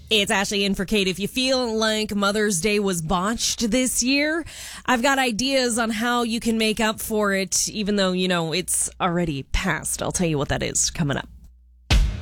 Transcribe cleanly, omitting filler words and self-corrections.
It's Ashley in for Kate. If you feel like Mother's Day was botched this year, I've got ideas on how you can make up for it, even though, it's already past. I'll tell you what that is coming up.